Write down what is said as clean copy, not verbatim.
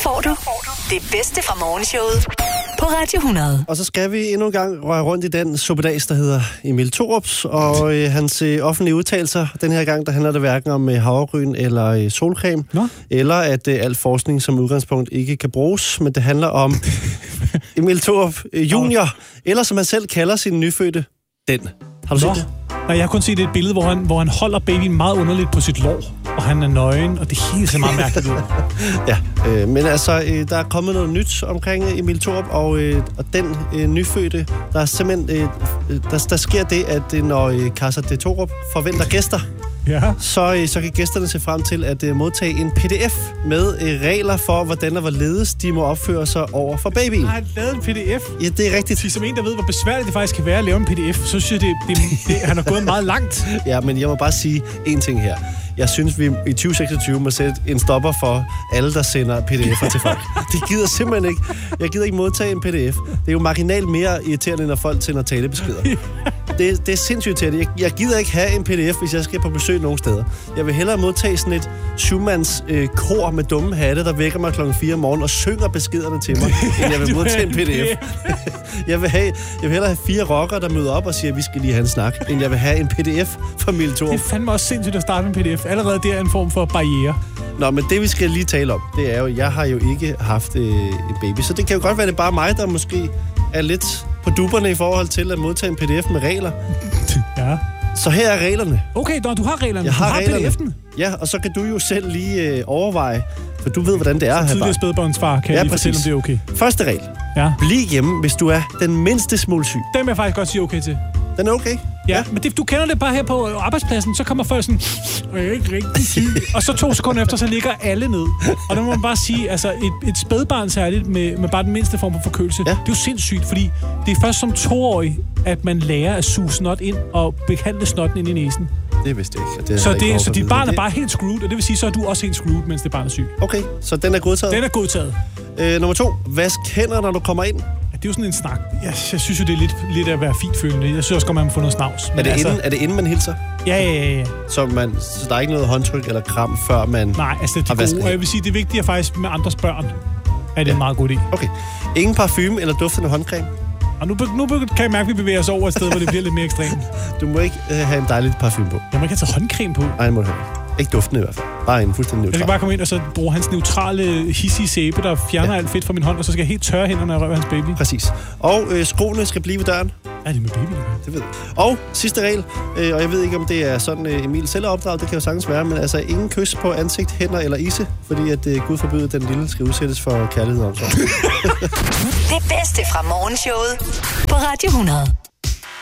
får du det bedste fra morgenshowet på Radio 100. Og så skal vi endnu en gang røre rundt i den suppedags, der hedder Emil Thorups, og hans offentlige udtalelser. Den her gang, der handler det hverken om havregryn eller solcreme, eller at al forskning som udgangspunkt ikke kan bruges, men det handler om Emil Thorup Junior, eller som han selv kalder sin nyfødte, den. Har du set det? Nej, jeg har kun set et billede, hvor han holder babyen meget underligt på sit lår, og han er nøgen, og det hele ser meget mærkeligt ud. Ja, men altså, der er kommet noget nyt omkring Emil Thorup, og den nyfødte, der er simpelthen, der sker det, at når Casa de Thorup forventer gæster, så kan gæsterne se frem til at modtage en pdf med regler for, hvordan og hvorledes de må opføre sig over for babyen. Har han lavet en pdf? Ja, det er rigtigt. Som en, der ved, hvor besværligt det faktisk kan være at lave en pdf, så synes jeg, han har gået meget langt. Ja, men jeg må bare sige en ting her. Jeg synes, vi i 2026 må sætte en stopper for alle, der sender pdf'er til folk. Det gider simpelthen ikke. Jeg gider ikke modtage en pdf. Det er jo marginalt mere irriterende, når folk sender talebeskeder. Det er sindssygt irriterende. Jeg gider ikke have en pdf, hvis jeg skal på besøg nogen steder. Jeg vil hellere modtage sådan et syvmands kor med dumme hatte, der vækker mig klokken 4 om morgenen og synger beskederne til mig, end jeg vil modtage en pdf. Jeg vil hellere have 4 rockere, der møder op og siger, at vi skal lige have en snak, end jeg vil have en pdf fra Emil Thorup. Det er fandme også sindssygt at starte en pdf. Allerede der er en form for barriere. Nå, men det vi skal lige tale om, det er jo, jeg har jo ikke haft en baby, så det kan jo godt være, det er bare mig, der måske er lidt på duberne i forhold til at modtage en pdf med regler. Ja. Så her er reglerne. Okay, du har reglerne. Jeg har reglerne. PDF'en. Ja, og så kan du jo selv lige overveje, for du ved, hvordan det er. Så tidligere spædbørnsfar kan jeg lige fortælle, om det er okay. Første regel. Ja. Bliv hjemme, hvis du er den mindste smule syg. Den vil jeg faktisk godt sige okay til. Den er okay? Ja, men du kender det bare her på arbejdspladsen, så kommer folk sådan, jeg er ikke rigtig syg. Og så 2 sekunder efter, så ligger alle ned. Og der må man bare sige, altså et spædbarn særligt med bare den mindste form for forkølelse, det er jo sindssygt, fordi det er først som 2-årig, at man lærer at suge snot ind og behandle snotten ind i næsen. Det vidste jeg ikke. Så dit barn er bare helt screwed, og det vil sige, så er du også helt screwed, mens det barn er syg. Okay, så den er godtaget? Den er godtaget. Nummer 2. Vask hænder, når du kommer ind. Det er jo sådan en snak. Jeg synes jo, det er lidt at være fintfølende. Jeg synes også godt, man må få noget snavs. Er det inden man hilser? Ja. Så der er ikke noget håndtryk eller kram, før man det er gode. Og jeg vil sige, det vigtige er faktisk med andres børn. Er det en meget god idé. Okay. Ingen parfume eller duftende håndcreme? Og nu kan jeg mærke, at vi bevæger os over et sted, hvor det bliver lidt mere ekstremt. Du må ikke have en dejlig parfume på. Jeg må ikke have taget håndcreme på. Nej, det må du ikke. Ikke duftende i hvert fald. Bare en fuldstændig neutral. Jeg kan bare komme ind og så bruge hans neutrale, hissige sæbe, der fjerner alt fedt fra min hånd, og så skal jeg helt tørre hænder, når jeg rører hans baby. Præcis. Og skoene skal blive ved døren. Er det med baby, det ved jeg. Og sidste regel, og jeg ved ikke, om det er sådan Emil selv er opdraget, det kan jo sagtens være, men altså ingen kys på ansigt, hænder eller isse, fordi at Gud forbyder, at den lille skal udsættes for kærlighed og omsorg. Det bedste fra morgenshowet på Radio 100.